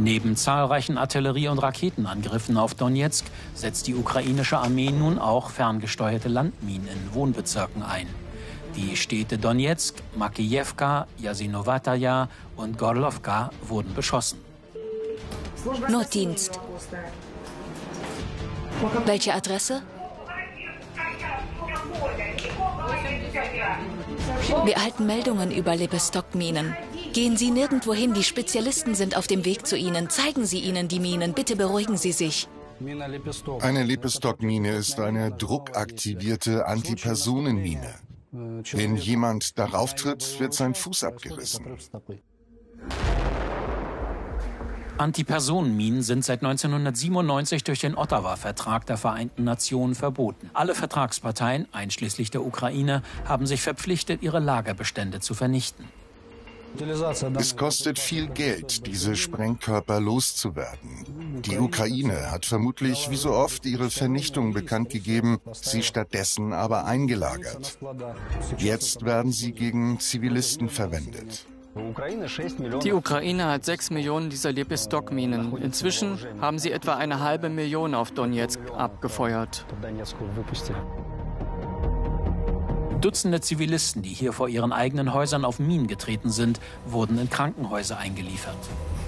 Neben zahlreichen Artillerie- und Raketenangriffen auf Donezk setzt die ukrainische Armee nun auch ferngesteuerte Landminen in Wohnbezirken ein. Die Städte Donezk, Makijewka, Jasinowataja und Gorlowka wurden beschossen. Notdienst. Welche Adresse? Wir erhalten Meldungen über Lepestok-Minen. Gehen Sie nirgendwo hin, die Spezialisten sind auf dem Weg zu Ihnen. Zeigen Sie ihnen die Minen, bitte beruhigen Sie sich. Eine Lepestok-Mine ist eine druckaktivierte Antipersonenmine. Wenn jemand darauf tritt, wird sein Fuß abgerissen. Antipersonenminen sind seit 1997 durch den Ottawa-Vertrag der Vereinten Nationen verboten. Alle Vertragsparteien, einschließlich der Ukraine, haben sich verpflichtet, ihre Lagerbestände zu vernichten. Es kostet viel Geld, diese Sprengkörper loszuwerden. Die Ukraine hat vermutlich wie so oft ihre Vernichtung bekannt gegeben, sie stattdessen aber eingelagert. Jetzt werden sie gegen Zivilisten verwendet. Die Ukraine hat 6 Millionen dieser Lepestok-Minen. Inzwischen haben sie etwa 500.000 auf Donezk abgefeuert. Dutzende Zivilisten, die hier vor ihren eigenen Häusern auf Minen getreten sind, wurden in Krankenhäuser eingeliefert.